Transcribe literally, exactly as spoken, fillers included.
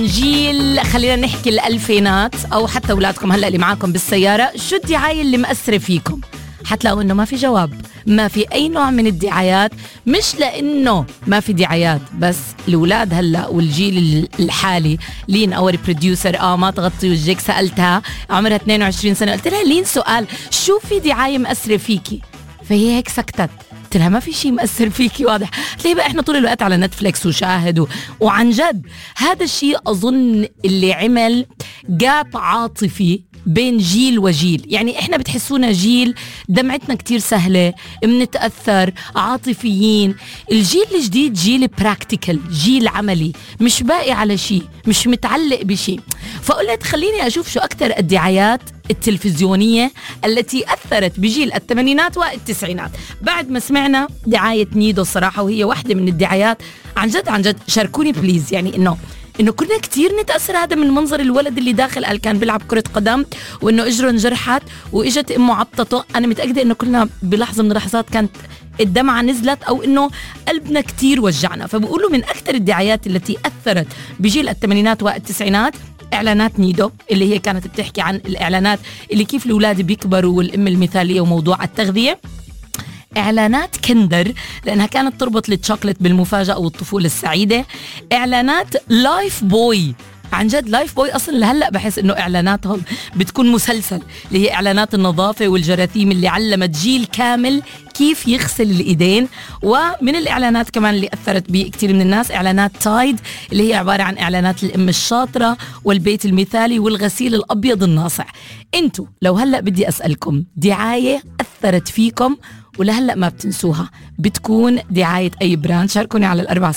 جيل خلينا نحكي الألفينات أو حتى أولادكم هلأ اللي معاكم بالسيارة، شو الدعاية اللي مأثرة فيكم؟ حتلاقوا إنه ما في جواب، ما في أي نوع من الدعايات. مش لأنه ما في دعايات، بس الأولاد هلأ والجيل الحالي. لين أور بروديوسر آه ما تغطي وجهك، سألتها عمرها اثنين وعشرين سنة، قلت لها لين سؤال شو في دعاية مأثرة فيكي؟ فهي هيك سكتت. قلت لها ما في شيء مأثر فيكي واضح. تلاقي بقى احنا طول الوقت على نتفليكس وشاهد و... وعن جد هذا الشيء أظن اللي عمل جاب عاطفي بين جيل وجيل. يعني احنا بتحسونا جيل دمعتنا كتير سهلة، منتأثر، عاطفيين. الجيل الجديد جيل براكتيكال، جيل عملي، مش باقي على شيء، مش متعلق بشيء. فقلت خليني أشوف شو أكتر الدعايات التلفزيونية التي أثرت بجيل الثمانينات والتسعينات. بعد ما سمعنا دعاية نيدو الصراحة، وهي واحدة من الدعايات عن جد عن جد شاركوني بليز. يعني إنه إنه كنا كتير نتأثر هذا من منظر الولد اللي داخل قال كان بيلعب كرة قدم وإنه إجره انجرحت وإجت أمه عبطته. أنا متأكدة إنه كلنا بلحظة من اللحظات كانت الدمعة نزلت أو إنه قلبنا كتير وجعنا. فبقولوا من أكتر الدعايات التي أثرت بجيل الثمانينات والتسعينات إعلانات نيدو، اللي هي كانت بتحكي عن الإعلانات اللي كيف الأولاد بيكبروا والأم المثالية وموضوع التغذية. إعلانات كندر لأنها كانت تربط الشوكولات بالمفاجأة والطفولة السعيدة. إعلانات لايف بوي، عن جد لايف بوي أصلا لهلأ بحس إنه إعلاناتهم بتكون مسلسل، اللي هي إعلانات النظافة والجراثيم اللي علمت جيل كامل كيف يغسل الإيدين. ومن الإعلانات كمان اللي أثرت بكتير من الناس إعلانات تايد، اللي هي عبارة عن إعلانات الأم الشاطرة والبيت المثالي والغسيل الأبيض الناصع. انتو لو هلأ بدي أسألكم دعاية أثرت فيكم ولهلأ ما بتنسوها، بتكون دعاية أي براند؟ شاركوني على الأربعة